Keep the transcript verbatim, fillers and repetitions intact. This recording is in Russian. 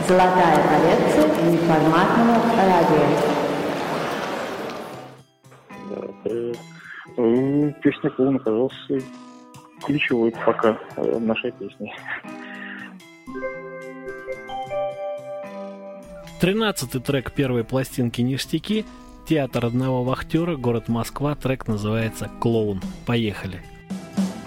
Золотая коллекция неформатного радио. Песня Клоун оказался ключевой пока в нашей песне. Тринадцатый трек первой пластинки «Ништяки». Театр одного вахтера, город Москва. Трек называется «Клоун». Поехали.